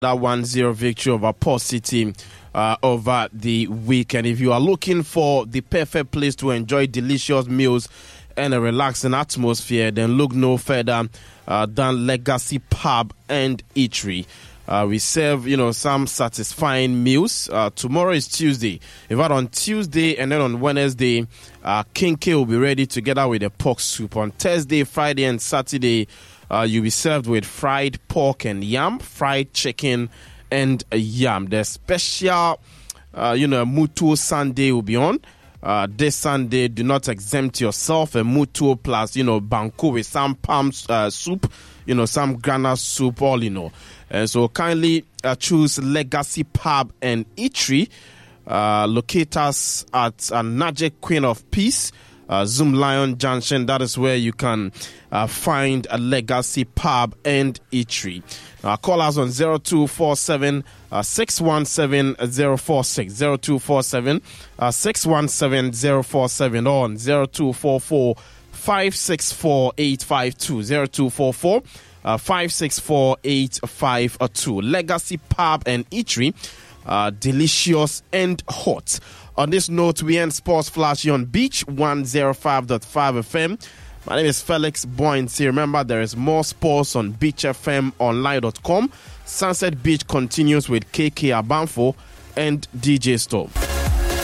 that 1-0 victory over Port City over the weekend. If you are looking for the perfect place to enjoy delicious meals and a relaxing atmosphere, then look no further than Legacy Pub and Eatery. We serve, some satisfying meals. Tomorrow is Tuesday. In fact, on Tuesday and then on Wednesday, King K will be ready together with a pork soup. On Thursday, Friday, and Saturday, you'll be served with fried pork and yam, fried chicken and yam. The special, Mutuo Sunday will be on. This Sunday, do not exempt yourself. A Mutuo plus, banku with some palm soup, some granite soup, all And so kindly choose Legacy Pub and Eatery. Locate us at Najek Queen of Peace, Zoom Lion Junction. That is where you can find a Legacy Pub and Eatery. Call us on 0247 617 046, 0247 617 047, or on 0244 564 852, 0244 564 852. Legacy Pub and Eatery, delicious and hot. On this note, we end Sports Flash on Beach 105.5 FM. My name is Felix Boyne. Remember, there is more sports on beachfmonline.com. Sunset Beach continues with KK Abanfo and DJ Storm.